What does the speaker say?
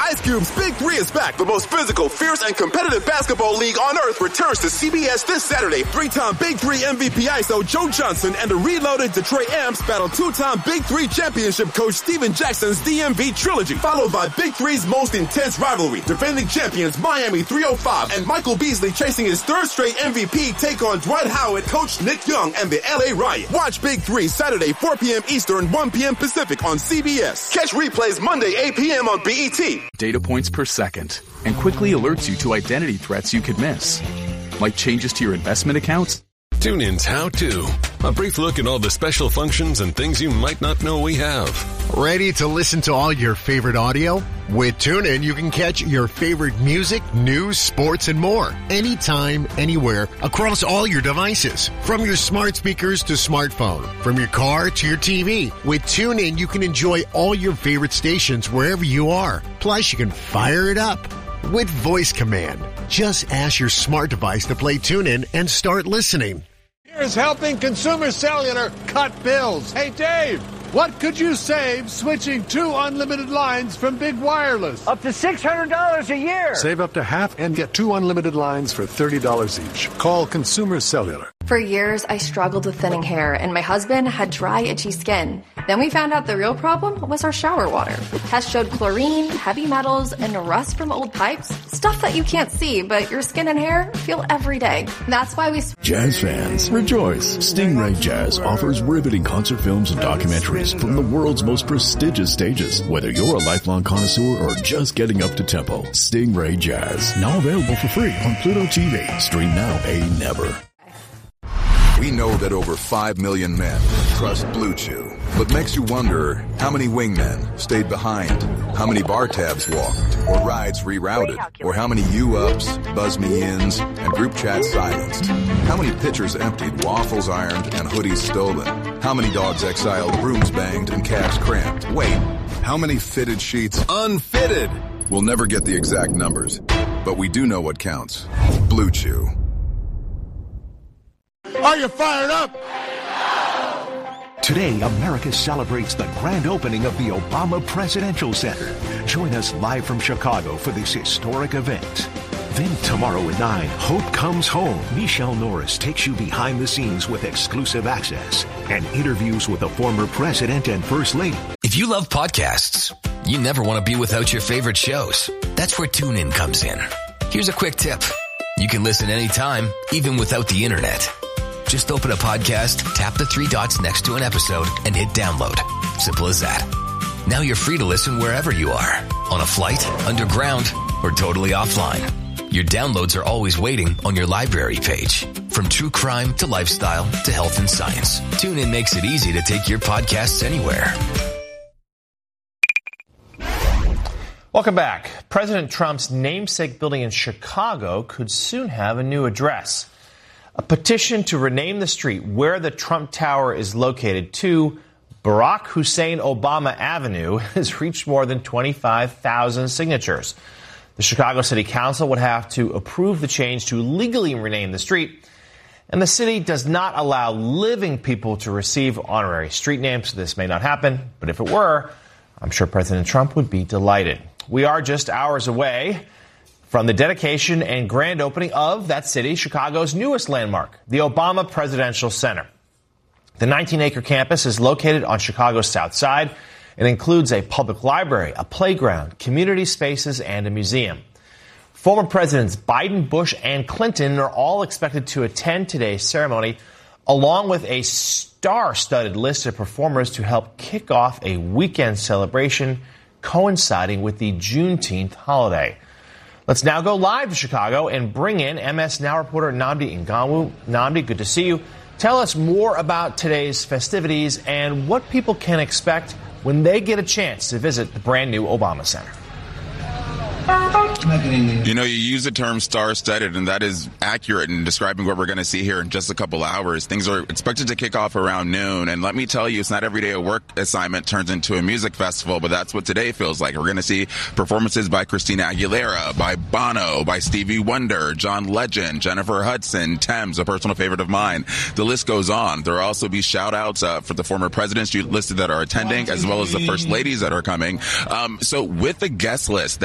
Ice Cube's Big Three is back. The most physical, fierce, and competitive basketball league on earth returns to CBS this Saturday. Three-time Big Three MVP ISO Joe Johnson and the reloaded Detroit Amps battle two-time Big Three championship coach Steven Jackson's DMV trilogy, followed by Big Three's most intense rivalry. Defending champions Miami 305 and Michael Beasley chasing his third straight MVP take on Dwight Howard, coach Nick Young, and the LA Riot. Watch Big Three Saturday 4 p.m. Eastern, 1 p.m. Pacific on CBS. Catch replays Monday 8 p.m. on BET. Data points per second, and quickly alerts you to identity threats you could miss. Like changes to your investment accounts? TuneIn's How To. A brief look at all the special functions and things you might not know we have. Ready to listen to all your favorite audio? With TuneIn, you can catch your favorite music, news, sports, and more. Anytime, anywhere, across all your devices. From your smart speakers to smartphone. From your car to your TV. With TuneIn, you can enjoy all your favorite stations wherever you are. Plus, you can fire it up with voice command. Just ask your smart device to play TuneIn and start listening. Here's helping Consumer Cellular cut bills. Hey, Dave, what could you save switching to unlimited lines from Big Wireless? Up to $600 a year. Save up to half and get 2 unlimited lines for $30 each. Call Consumer Cellular. For years, I struggled with thinning hair, and my husband had dry, itchy skin. Then we found out the real problem was our shower water. Tests showed chlorine, heavy metals, and rust from old pipes. Stuff that you can't see, but your skin and hair feel every day. That's why we... Jazz fans, rejoice! Stingray Jazz offers riveting concert films and documentaries from the world's most prestigious stages. Whether you're a lifelong connoisseur or just getting up to tempo, Stingray Jazz, now available for free on Pluto TV. Stream now, pay never. We know that over 5 million men trust Blue Chew. But makes you wonder, how many wingmen stayed behind? How many bar tabs walked or rides rerouted? Or how many U-ups, buzz-me-ins, and group chats silenced? How many pitchers emptied, waffles ironed, and hoodies stolen? How many dogs exiled, brooms banged, and calves cramped? Wait, how many fitted sheets unfitted? We'll never get the exact numbers, but we do know what counts. Blue Chew. Are you fired up? Today, America celebrates the grand opening of the Obama Presidential Center. Join us live from Chicago for this historic event. Then tomorrow at 9, Hope Comes Home. Michelle Norris takes you behind the scenes with exclusive access and interviews with the former president and first lady. If you love podcasts, you never want to be without your favorite shows. That's where TuneIn comes in. Here's a quick tip. You can listen anytime, even without the internet. Just open a podcast, tap the 3 dots next to an episode, and hit download. Simple as that. Now you're free to listen wherever you are. On a flight, underground, or totally offline. Your downloads are always waiting on your library page. From true crime to lifestyle to health and science, TuneIn makes it easy to take your podcasts anywhere. Welcome back. President Trump's namesake building in Chicago could soon have a new address. A petition to rename the street where the Trump Tower is located to Barack Hussein Obama Avenue has reached more than 25,000 signatures. The Chicago City Council would have to approve the change to legally rename the street. And the city does not allow living people to receive honorary street names, so this may not happen. But if it were, I'm sure President Trump would be delighted. We are just hours away from the dedication and grand opening of that city, Chicago's newest landmark, the Obama Presidential Center. The 19-acre campus is located on Chicago's South Side and includes a public library, a playground, community spaces, and a museum. Former Presidents Biden, Bush, and Clinton are all expected to attend today's ceremony, along with a star-studded list of performers to help kick off a weekend celebration coinciding with the Juneteenth holiday. Let's now go live to Chicago and bring in MS Now reporter Nnamdi Nganwu. Nnamdi, good to see you. Tell us more about today's festivities and what people can expect when they get a chance to visit the brand new Obama Center. You know, you use the term star-studded, and that is accurate in describing what we're going to see here in just a couple hours. Things are expected to kick off around noon, and let me tell you, it's not every day a work assignment turns into a music festival, but that's what today feels like. We're going to see performances by Christina Aguilera, by Bono, by Stevie Wonder, John Legend, Jennifer Hudson, Thames, a personal favorite of mine. The list goes on. There will also be shout-outs for the former presidents you listed that are attending, as well as the first ladies that are coming. So with the guest list